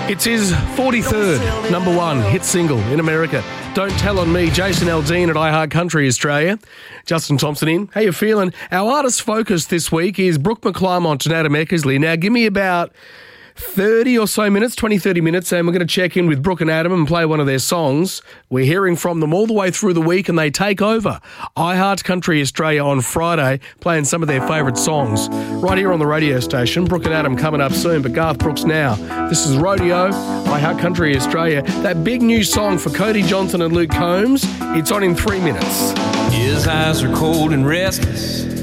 It's his 43rd number one hit single in America. Don't Tell on Me, Jason Aldean at iHeart Country Australia. Justin Thompson in. How you feeling? Our artist focus this week is Brooke McClymont and Adam Eckersley. Now, give me about 30 or so minutes, 20, 30 minutes, and we're going to check in with Brooke and Adam and play one of their songs. We're hearing from them all the way through the week, and they take over iHeart Country Australia on Friday, playing some of their favourite songs right here on the radio station. Brooke and Adam coming up soon, but Garth Brooks now. This is Rodeo, iHeart Country Australia. That big new song for Cody Johnson and Luke Combs, it's on in 3 minutes. His eyes are cold and restless.